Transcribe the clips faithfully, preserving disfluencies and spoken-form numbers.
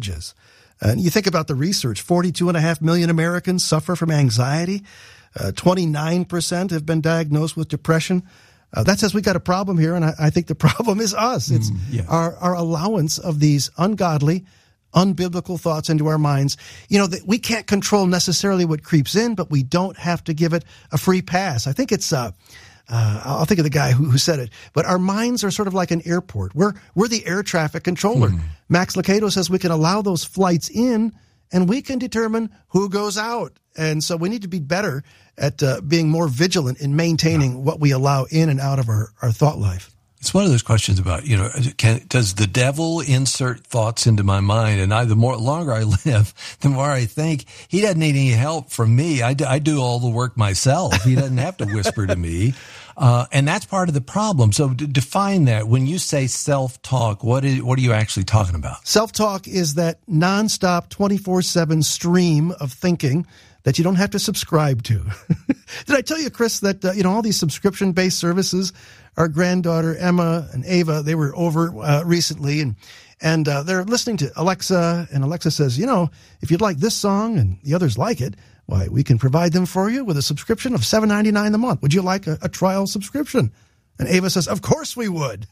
challenges. And you think about the research, forty-two and a half million Americans suffer from anxiety. Uh, twenty-nine percent have been diagnosed with depression. Uh, that says we got a problem here, and I, I think the problem is us. It's mm, yeah. our, our allowance of these ungodly, unbiblical thoughts into our minds. You know, we can't control necessarily what creeps in, but we don't have to give it a free pass. I think it's, uh, uh, I'll think of the guy who, who said it, but our minds are sort of like an airport. We're, we're the air traffic controller. Mm. Max Lucado says we can allow those flights in, and we can determine who goes out. And so we need to be better at uh, being more vigilant in maintaining yeah. what we allow in and out of our, our thought life. It's one of those questions about, you know, can, does the devil insert thoughts into my mind? And I, the more longer I live, the more I think he doesn't need any help from me. I do, I do all the work myself. He doesn't have to whisper to me. Uh, and that's part of the problem. So d- define that. When you say self-talk, what is, what are you actually talking about? Self-talk is that nonstop twenty-four seven stream of thinking that you don't have to subscribe to. Did I tell you, Chris, that, uh, you know, all these subscription-based services, our granddaughter Emma and Ava, they were over uh, recently, and and uh, they're listening to Alexa, and Alexa says, you know, if you'd like this song and the others like it, why, we can provide them for you with a subscription of seven dollars and ninety-nine cents a month. Would you like a, a trial subscription? And Ava says, of course we would.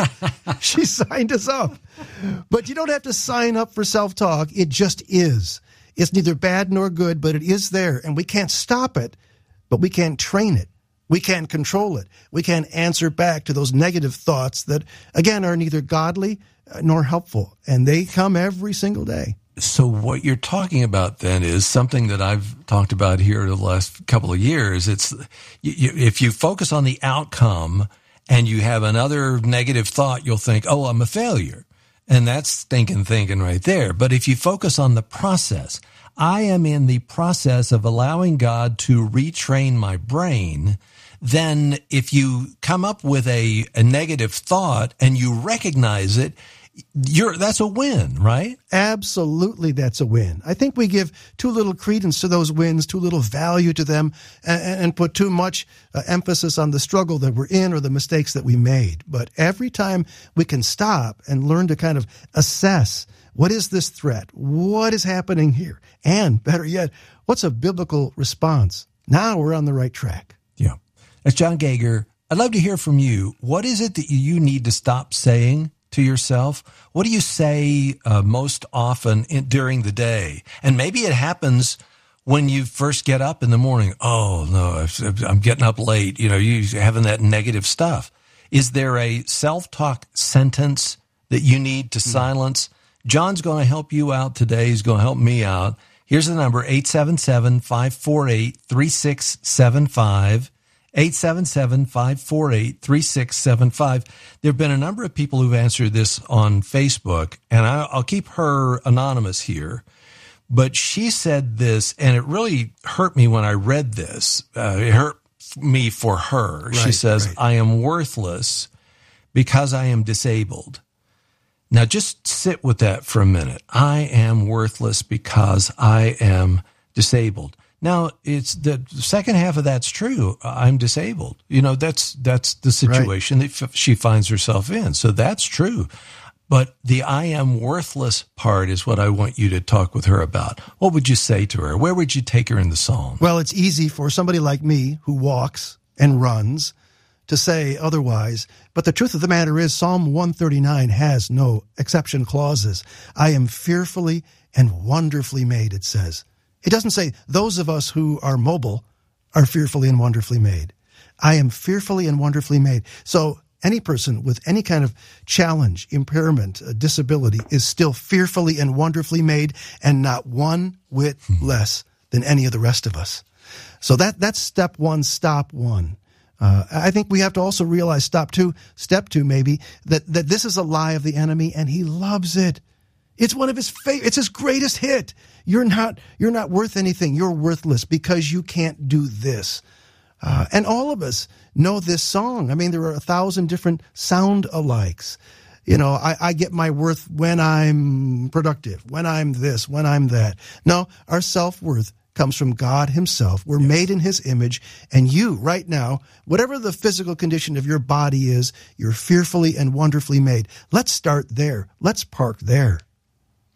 She signed us up. But you don't have to sign up for self-talk. It just is. It's neither bad nor good, but it is there. And we can't stop it, but we can't train it. We can't control it. We can't answer back to those negative thoughts that, again, are neither godly nor helpful. And they come every single day. So what you're talking about then is something that I've talked about here the last couple of years. It's you, if you focus on the outcome and you have another negative thought, you'll think, oh, I'm a failure. And that's stinking thinking right there. But if you focus on the process, I am in the process of allowing God to retrain my brain. Then if you come up with a, a negative thought and you recognize it, You're, that's a win, right? Absolutely, that's a win. I think we give too little credence to those wins, too little value to them, and, and put too much uh, emphasis on the struggle that we're in or the mistakes that we made. But every time we can stop and learn to kind of assess, what is this threat? What is happening here? And better yet, what's a biblical response? Now we're on the right track. Yeah. That's John Gauger. I'd love to hear from you. What is it that you need to stop saying to yourself? What do you say uh, most often in, during the day? And maybe it happens when you first get up in the morning. Oh, no, I'm getting up late. You know, you're having that negative stuff. Is there a self-talk sentence that you need to mm-hmm. silence? John's going to help you out today. He's going to help me out. Here's the number, eight seven seven, five four eight, three six seven five. eight seven seven, five four eight, three six seven five. There have been a number of people who've answered this on Facebook, and I'll keep her anonymous here. But she said this, and it really hurt me when I read this. Uh, it hurt me for her. Right, she says, right. I am worthless because I am disabled. Now, just sit with that for a minute. I am worthless because I am disabled. Now, it's the second half of that's true. I'm disabled. You know, that's that's the situation right. that f- she finds herself in. So that's true. But the I am worthless part is what I want you to talk with her about. What would you say to her? Where would you take her in the psalm? Well, it's easy for somebody like me who walks and runs to say otherwise. But the truth of the matter is Psalm one thirty-nine has no exception clauses. I am fearfully and wonderfully made, it says. It doesn't say those of us who are mobile are fearfully and wonderfully made. I am fearfully and wonderfully made. So any person with any kind of challenge, impairment, a disability is still fearfully and wonderfully made, and not one whit mm-hmm. less than any of the rest of us. So that that's step one, stop one. Uh, I think we have to also realize stop two, step two maybe, that, that this is a lie of the enemy, and he loves it. It's one of his favorite. It's his greatest hit. You're not. You're not worth anything. You're worthless because you can't do this. Uh, and all of us know this song. I mean, there are a thousand different sound alikes. You know, I, I get my worth when I'm productive, when I'm this, when I'm that. No, our self-worth comes from God himself. We're yes. made in his image. And you, right now, whatever the physical condition of your body is, you're fearfully and wonderfully made. Let's start there. Let's park there.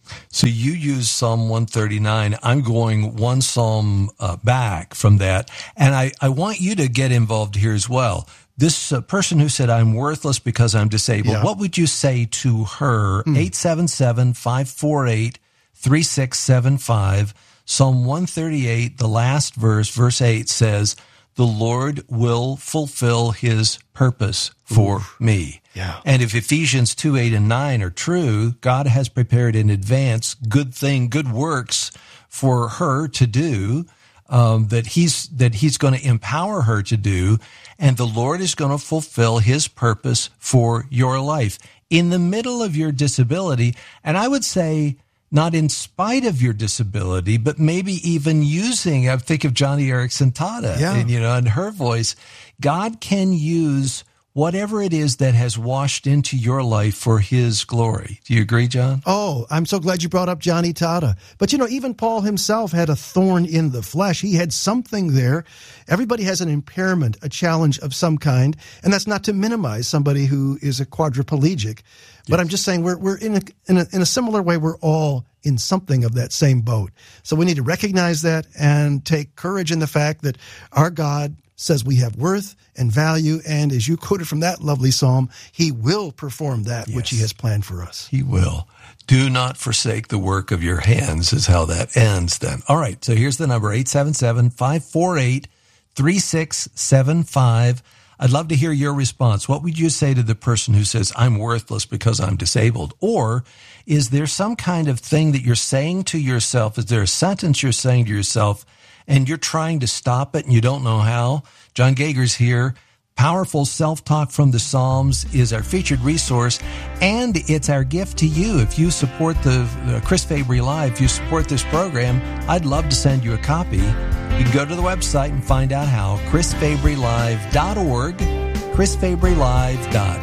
So you use Psalm one thirty-nine. I'm going one psalm uh, back from that. And I, I want you to get involved here as well. This uh, person who said, I'm worthless because I'm disabled, yeah. What would you say to her? Mm. eight seven seven, five four eight, three six seven five. Psalm one thirty-eight, the last verse, verse eight says, the Lord will fulfill his purpose for Ooh. me. Yeah. And if Ephesians two, eight, and nine are true, God has prepared in advance good thing, good works for her to do, um, that he's, that he's going to empower her to do. And the Lord is going to fulfill his purpose for your life in the middle of your disability. And I would say, not in spite of your disability, but maybe even using, I think of Johnny Erickson Tada, yeah. and, you know, and her voice. God can use whatever it is that has washed into your life for his glory. Do you agree, John? Oh, I'm so glad you brought up Johnny Tada. But, you know, even Paul himself had a thorn in the flesh. He had something there. Everybody has an impairment, a challenge of some kind, and that's not to minimize somebody who is a quadriplegic. But yes. I'm just saying we're we're in a, in a in a similar way. We're all in something of that same boat. So we need to recognize that and take courage in the fact that our God says we have worth and value, and as you quoted from that lovely psalm, he will perform that yes. which he has planned for us. He will. Do not forsake the work of your hands is how that ends then. All right, so here's the number, eight seven seven, five four eight, three six seven five. I'd love to hear your response. What would you say to the person who says, I'm worthless because I'm disabled? Or is there some kind of thing that you're saying to yourself? Is there a sentence you're saying to yourself and you're trying to stop it and you don't know how? John Gager's here. Powerful Self-Talk from the Psalms is our featured resource, and it's our gift to you. If you support the, the Chris Fabry Live, if you support this program, I'd love to send you a copy. You can go to the website and find out how, chris fabry live dot org, chris fabry live dot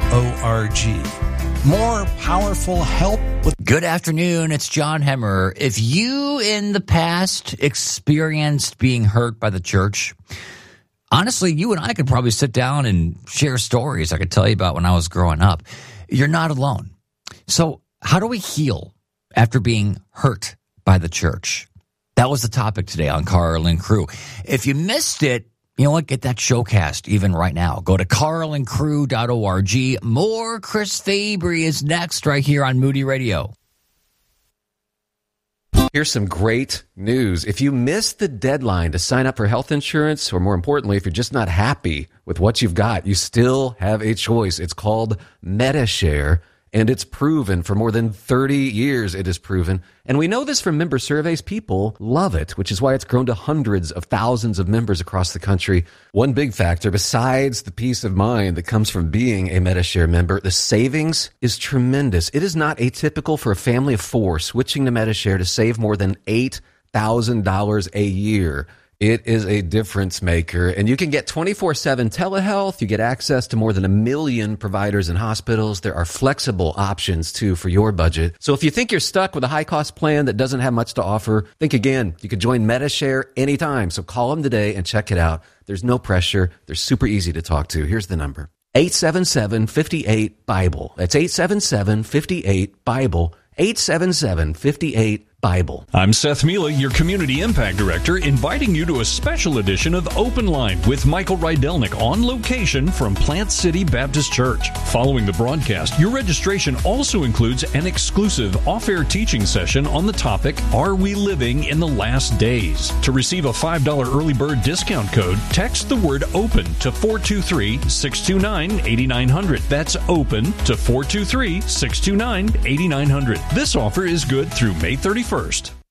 org. More powerful help with... Good afternoon, it's John Hemmer. If you in the past experienced being hurt by the church, honestly, you and I could probably sit down and share stories I could tell you about when I was growing up. You're not alone. So how do we heal after being hurt by the church? That was the topic today on Carl and Crew. If you missed it, you know what? Get that showcast even right now. Go to carl and crew dot org. More Chris Fabry is next right here on Moody Radio. Here's some great news. If you missed the deadline to sign up for health insurance, or more importantly, if you're just not happy with what you've got, you still have a choice. It's called MediShare, and it's proven for more than thirty years it is proven. And we know this from member surveys. People love it, which is why it's grown to hundreds of thousands of members across the country. One big factor, besides the peace of mind that comes from being a MediShare member, the savings is tremendous. It is not atypical for a family of four switching to MediShare to save more than eight thousand dollars a year. It is a difference maker, and you can get twenty-four seven telehealth. You get access to more than a million providers and hospitals. There are flexible options, too, for your budget. So if you think you're stuck with a high-cost plan that doesn't have much to offer, think again. You can join MediShare anytime, so call them today and check it out. There's no pressure. They're super easy to talk to. Here's the number, eight seven seven, five eight, BIBLE. That's eight seven seven, five eight, BIBLE, eight seven seven, five eight, Bible. I'm Seth Mila, your Community Impact Director, inviting you to a special edition of Open Line with Michael Rydelnik on location from Plant City Baptist Church. Following the broadcast, your registration also includes an exclusive off-air teaching session on the topic, Are We Living in the Last Days? To receive a five dollars early bird discount code, text the word OPEN to four two three, six two nine, eight nine zero zero. That's OPEN to four two three, six two nine, eight nine zero zero. This offer is good through May thirty-first.